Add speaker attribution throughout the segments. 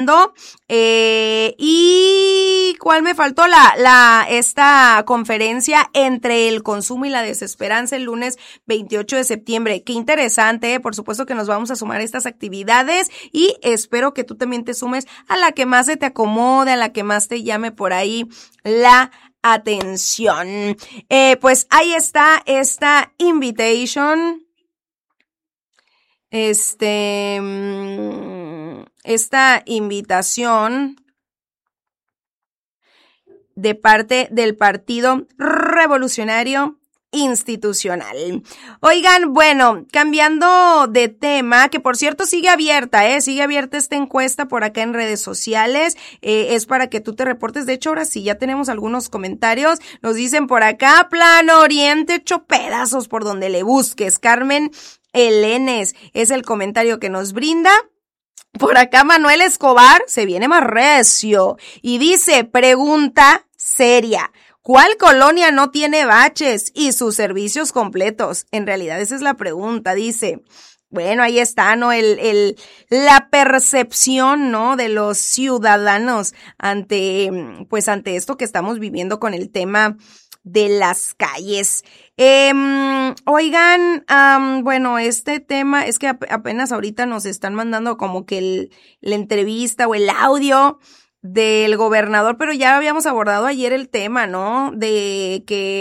Speaker 1: hablando. ¿Y cuál me faltó? Esta conferencia entre el consumo y la desesperanza el lunes 28 de septiembre. Qué interesante, por supuesto que nos vamos a sumar a estas actividades y espero que tú también te sumes a la que más se te acomode, a la que más te llame por ahí la atención. Pues ahí está esta invitation. Esta invitación de parte del Partido Revolucionario Institucional. Oigan, bueno, cambiando de tema, que por cierto sigue abierta esta encuesta por acá en redes sociales, es para que tú te reportes. De hecho, ahora sí, ya tenemos algunos comentarios. Nos dicen por acá, Plano Oriente hecho pedazos por donde le busques. Carmen Elenes es el comentario que nos brinda. Por acá Manuel Escobar se viene más recio y dice, pregunta seria, ¿cuál colonia no tiene baches y sus servicios completos? En realidad esa es la pregunta, dice. Bueno, ahí está, ¿no? La percepción, ¿no? De los ciudadanos ante esto que estamos viviendo con el tema de las calles. Oigan, bueno, este tema es que apenas ahorita nos están mandando como que la entrevista o el audio del gobernador, pero ya habíamos abordado ayer el tema, ¿no? Del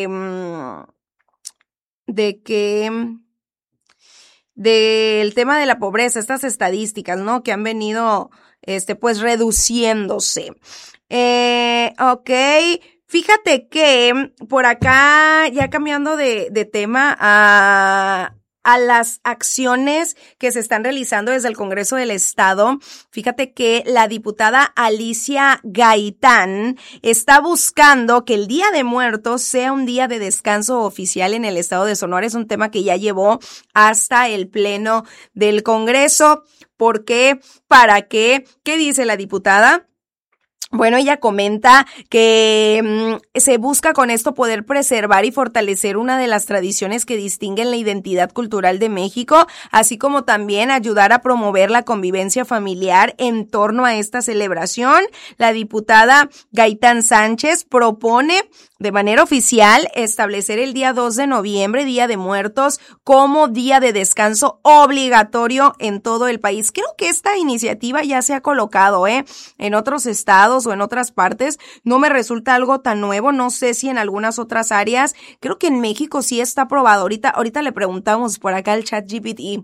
Speaker 1: tema de la pobreza, estas estadísticas, ¿no? Que han venido, pues reduciéndose. Ok. Fíjate que por acá, ya cambiando de tema a las acciones que se están realizando desde el Congreso del Estado, fíjate que la diputada Alicia Gaitán está buscando que el Día de Muertos sea un día de descanso oficial en el Estado de Sonora. Es un tema que ya llevó hasta el Pleno del Congreso. ¿Por qué? ¿Para qué? ¿Qué dice la diputada? Bueno, ella comenta que se busca con esto poder preservar y fortalecer una de las tradiciones que distinguen la identidad cultural de México, así como también ayudar a promover la convivencia familiar en torno a esta celebración. La diputada Gaitán Sánchez propone de manera oficial establecer el día 2 de noviembre, Día de Muertos, como día de descanso obligatorio en todo el país. Creo que esta iniciativa ya se ha colocado, en otros estados o en otras partes. No me resulta algo tan nuevo. No sé si en algunas otras áreas. Creo que en México sí está aprobado. Ahorita le preguntamos por acá al ChatGPT.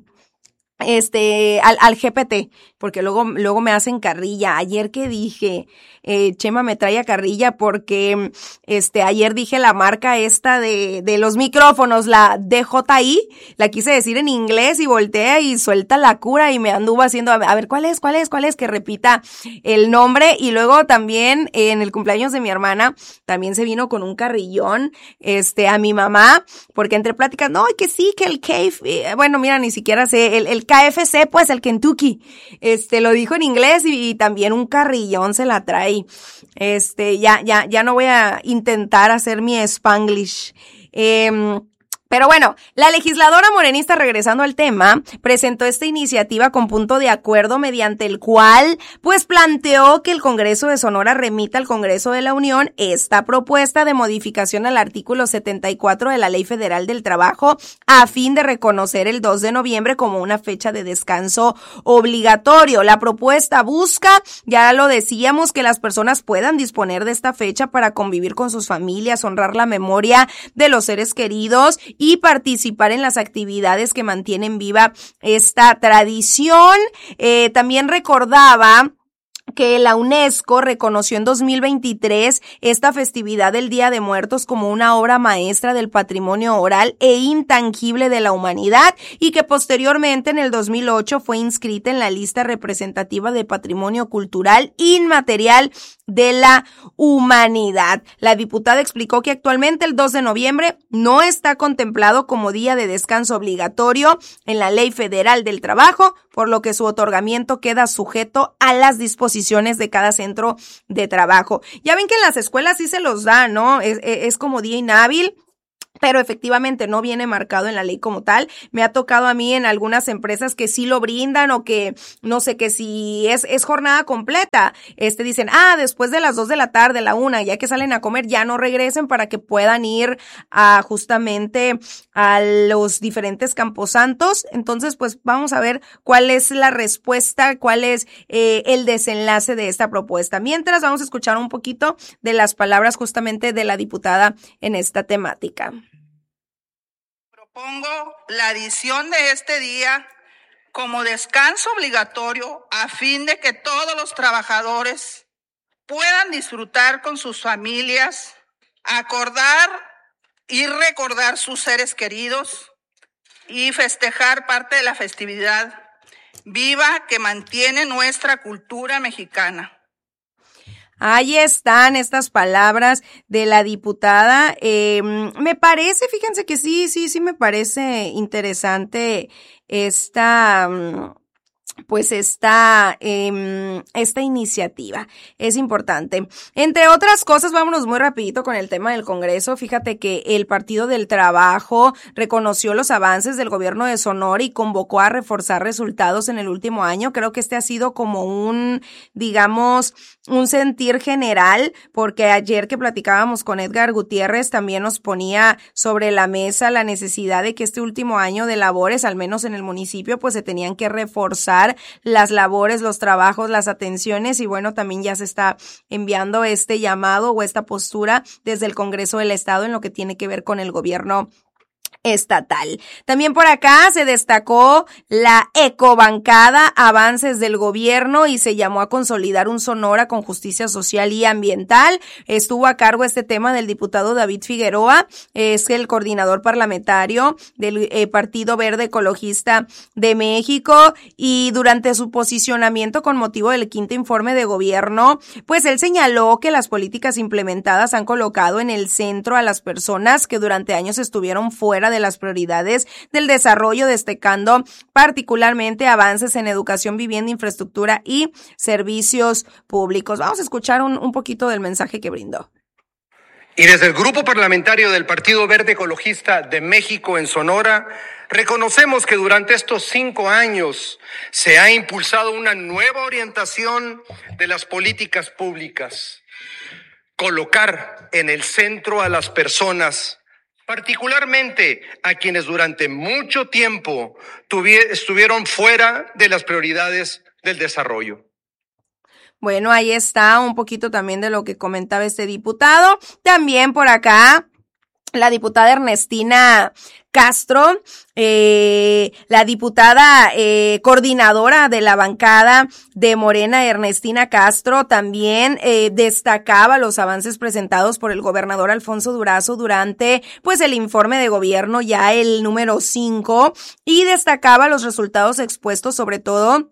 Speaker 1: Al GPT, porque luego me hacen carrilla. Ayer que dije, Chema me trae a carrilla porque, ayer dije la marca esta de los micrófonos, la DJI, la quise decir en inglés y voltea y suelta la cura y me anduvo haciendo, a ver, ¿cuál es? Que repita el nombre. Y luego también, en el cumpleaños de mi hermana, también se vino con un carrillón, a mi mamá, porque entre pláticas, no, que sí, que el KFC, bueno, mira, ni siquiera sé, el KFC, pues el Kentucky, lo dijo en inglés y también un carrillón se la trae. Ya no voy a intentar hacer mi Spanglish. Pero bueno, la legisladora morenista, regresando al tema, presentó esta iniciativa con punto de acuerdo mediante el cual, pues planteó que el Congreso de Sonora remita al Congreso de la Unión esta propuesta de modificación al artículo 74 de la Ley Federal del Trabajo a fin de reconocer el 2 de noviembre como una fecha de descanso obligatorio. La propuesta busca, ya lo decíamos, que las personas puedan disponer de esta fecha para convivir con sus familias, honrar la memoria de los seres queridos y participar en las actividades que mantienen viva esta tradición. También recordaba que la UNESCO reconoció en 2023 esta festividad del Día de Muertos como una obra maestra del patrimonio oral e intangible de la humanidad y que posteriormente en el 2008 fue inscrita en la lista representativa de patrimonio cultural inmaterial de la humanidad. La diputada explicó que actualmente el 2 de noviembre no está contemplado como día de descanso obligatorio en la Ley Federal del Trabajo, por lo que su otorgamiento queda sujeto a las disposiciones de cada centro de trabajo. Ya ven que en las escuelas sí se los da, ¿no? Es como día inhábil. pero efectivamente no viene marcado en la ley como tal. Me ha tocado a mí en algunas empresas que sí lo brindan o que, no sé, que si es jornada completa, dicen, después de las 2 de la tarde, la 1, ya que salen a comer, ya no regresen para que puedan ir a justamente a los diferentes camposantos. Entonces, pues vamos a ver cuál es la respuesta, cuál es el desenlace de esta propuesta. Mientras, vamos a escuchar un poquito de las palabras justamente de la diputada en esta temática.
Speaker 2: Propongo la adición de este día como descanso obligatorio a fin de que todos los trabajadores puedan disfrutar con sus familias, acordar y recordar sus seres queridos y festejar parte de la festividad viva que mantiene nuestra cultura mexicana.
Speaker 1: Ahí están estas palabras de la diputada. Me parece, fíjense que sí me parece interesante esta iniciativa. Es importante. Entre otras cosas, vámonos muy rapidito con el tema del Congreso. Fíjate que el Partido del Trabajo reconoció los avances del gobierno de Sonora y convocó a reforzar resultados en el último año. Creo que ha sido como un sentir general, porque ayer que platicábamos con Edgar Gutiérrez también nos ponía sobre la mesa la necesidad de que este último año de labores, al menos en el municipio, pues se tenían que reforzar las labores, los trabajos, las atenciones, y bueno, también ya se está enviando este llamado o esta postura desde el Congreso del Estado en lo que tiene que ver con el gobierno estatal. También por acá se destacó la ecobancada, avances del gobierno, y se llamó a consolidar un Sonora con justicia social y ambiental. Estuvo a cargo este tema del diputado David Figueroa, es el coordinador parlamentario del Partido Verde Ecologista de México, y durante su posicionamiento con motivo del quinto informe de gobierno, pues él señaló que las políticas implementadas han colocado en el centro a las personas que durante años estuvieron fuera de las prioridades del desarrollo, destacando particularmente avances en educación, vivienda, infraestructura y servicios públicos. Vamos a escuchar un poquito del mensaje que brindó.
Speaker 3: Y desde el Grupo Parlamentario del Partido Verde Ecologista de México en Sonora, reconocemos que durante estos 5 años se ha impulsado una nueva orientación de las políticas públicas. Colocar en el centro a las personas, particularmente a quienes durante mucho tiempo estuvieron fuera de las prioridades del desarrollo.
Speaker 1: Bueno, ahí está un poquito también de lo que comentaba este diputado. También por acá, la diputada Ernestina Castro, la diputada coordinadora de la bancada de Morena, Ernestina Castro, también destacaba los avances presentados por el gobernador Alfonso Durazo durante pues el informe de gobierno, ya el número 5, y destacaba los resultados expuestos sobre todo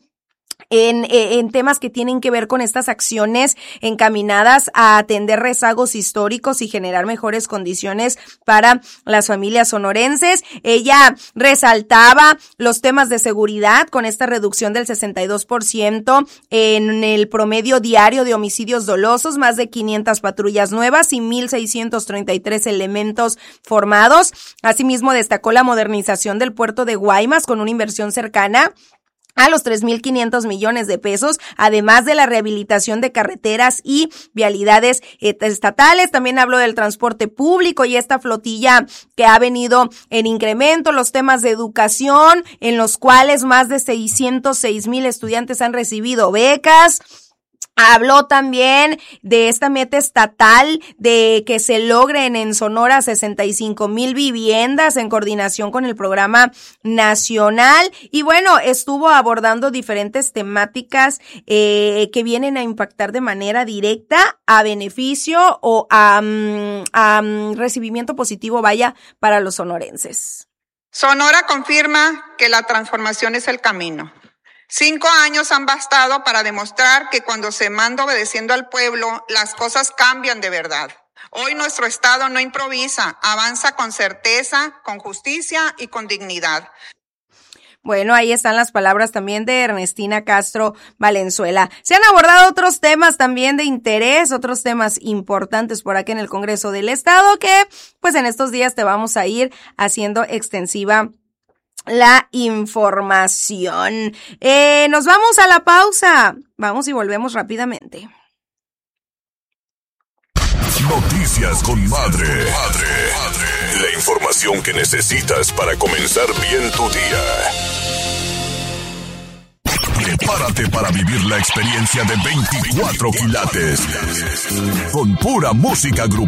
Speaker 1: en temas que tienen que ver con estas acciones encaminadas a atender rezagos históricos y generar mejores condiciones para las familias sonorenses. Ella resaltaba los temas de seguridad con esta reducción del 62% en el promedio diario de homicidios dolosos, más de 500 patrullas nuevas y 1,633 elementos formados. Asimismo, destacó la modernización del puerto de Guaymas con una inversión cercana a los 3,500 millones de pesos, además de la rehabilitación de carreteras y vialidades estatales. También habló del transporte público y esta flotilla que ha venido en incremento, los temas de educación, en los cuales más de 606,000 estudiantes han recibido becas. Habló también de esta meta estatal de que se logren en Sonora 65,000 viviendas en coordinación con el programa nacional. Y bueno, estuvo abordando diferentes temáticas que vienen a impactar de manera directa a beneficio o a recibimiento positivo, vaya, para los sonorenses.
Speaker 2: Sonora confirma que la transformación es el camino. 5 años han bastado para demostrar que cuando se manda obedeciendo al pueblo, las cosas cambian de verdad. Hoy nuestro Estado no improvisa, avanza con certeza, con justicia y con dignidad.
Speaker 1: Bueno, ahí están las palabras también de Ernestina Castro Valenzuela. Se han abordado otros temas también de interés, otros temas importantes por aquí en el Congreso del Estado que pues en estos días te vamos a ir haciendo extensiva la información. Nos vamos a la pausa. Vamos y volvemos rápidamente.
Speaker 4: Noticias con Madre. La información que necesitas para comenzar bien tu día. Prepárate para vivir la experiencia de 24 quilates. Con pura música grupera.